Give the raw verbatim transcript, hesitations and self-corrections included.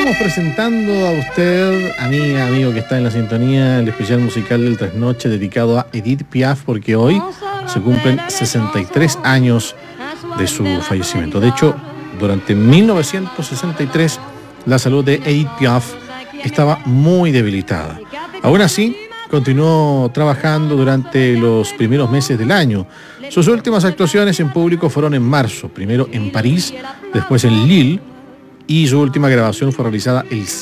estamos presentando a usted, amiga, amigo que está en la sintonía, el especial musical del Trasnoche dedicado a Edith Piaf, porque hoy se cumplen sesenta y tres años de su fallecimiento. De hecho, durante mil novecientos sesenta y tres la salud de Edith Piaf estaba muy debilitada. Aún así, continuó trabajando durante los primeros meses del año. Sus últimas actuaciones en público fueron en marzo, primero en París, después en Lille, y su última grabación fue realizada el